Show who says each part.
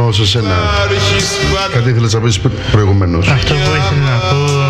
Speaker 1: σε σένα. Κάτι ήθελες να πεις προηγουμένως?
Speaker 2: Αυτό που ήθελα να πω